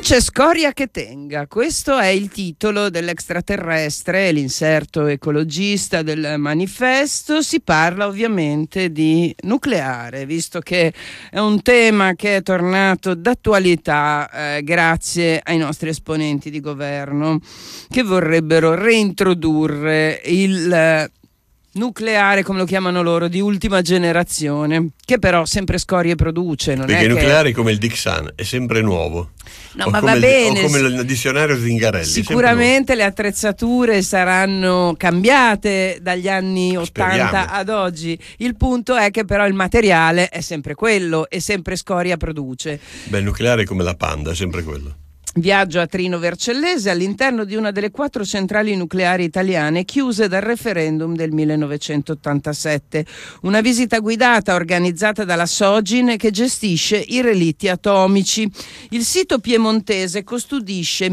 c'è scoria che tenga, questo è il titolo dell'Extraterrestre, l'inserto ecologista del manifesto. Si parla ovviamente di nucleare, visto che è un tema che è tornato d'attualità grazie ai nostri esponenti di governo che vorrebbero reintrodurre il nucleare, come lo chiamano loro, di ultima generazione, che però sempre scorie produce. Non perché è il nucleare che... è come il Dixan, è sempre nuovo. No, ma va bene. O come il dizionario Zingarelli. Sicuramente le attrezzature saranno cambiate dagli anni 80 Speriamo. ad oggi. Il punto è che però il materiale è sempre quello e sempre scoria produce. Beh, il nucleare è come la Panda, è sempre quello. Viaggio a Trino Vercellese, all'interno di una delle 4 centrali nucleari italiane chiuse dal referendum del 1987. Una visita guidata organizzata dalla Sogin che gestisce i relitti atomici. Il sito piemontese custodisce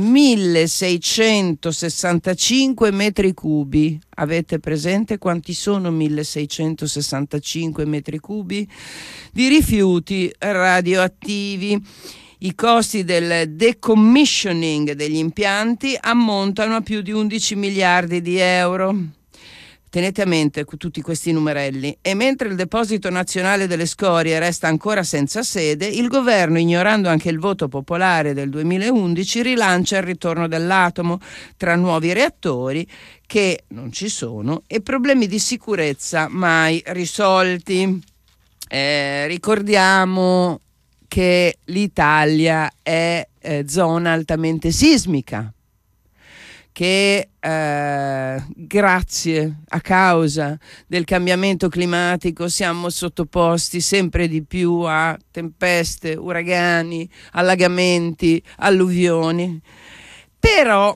1665 metri cubi. Avete presente quanti sono 1665 metri cubi? Di rifiuti radioattivi. I costi del decommissioning degli impianti ammontano a più di 11 miliardi di euro. Tenete a mente tutti questi numerelli. E mentre il Deposito Nazionale delle Scorie resta ancora senza sede, il governo, ignorando anche il voto popolare del 2011, rilancia il ritorno dell'atomo tra nuovi reattori che non ci sono e problemi di sicurezza mai risolti. Ricordiamo che l'Italia è zona altamente sismica, che grazie a causa del cambiamento climatico siamo sottoposti sempre di più a tempeste, uragani, allagamenti, alluvioni. Però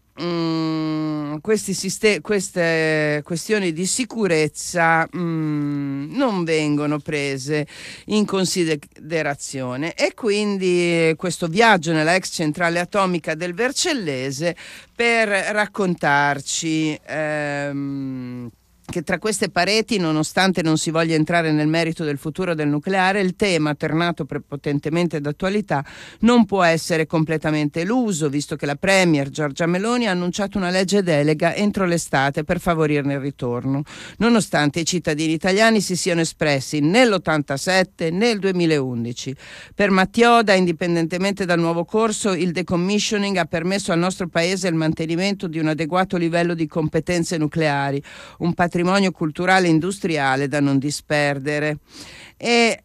queste questioni di sicurezza non vengono prese in considerazione e quindi questo viaggio nella ex centrale atomica del Vercellese per raccontarci che tra queste pareti, nonostante non si voglia entrare nel merito del futuro del nucleare, il tema, tornato prepotentemente d'attualità, non può essere completamente eluso, visto che la Premier Giorgia Meloni ha annunciato una legge delega entro l'estate per favorirne il ritorno, nonostante i cittadini italiani si siano espressi nell'87 nel 2011. Per Mattioda, indipendentemente dal nuovo corso, il decommissioning ha permesso al nostro paese il mantenimento di un adeguato livello di competenze nucleari, un patrimonio culturale e industriale da non disperdere. E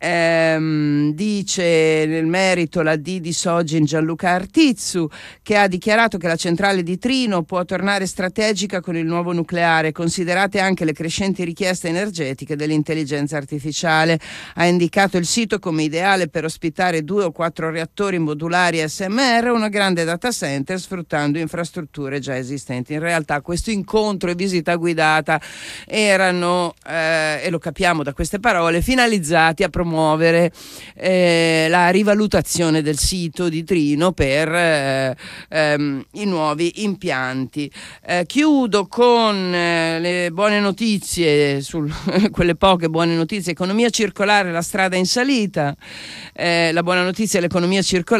dice nel merito la D di Sogin Gianluca Artizzu, che ha dichiarato che la centrale di Trino può tornare strategica con il nuovo nucleare, considerate anche le crescenti richieste energetiche dell'intelligenza artificiale. Ha indicato il sito come ideale per ospitare 2 o 4 reattori modulari SMR e una grande data center sfruttando infrastrutture già esistenti. In realtà questo incontro e visita guidata erano, e lo capiamo da queste parole, finalizzati a promuovere la rivalutazione del sito di Trino per i nuovi impianti. Chiudo con le buone notizie, quelle poche buone notizie. Economia circolare, la strada in salita. La buona notizia è l'economia circolare.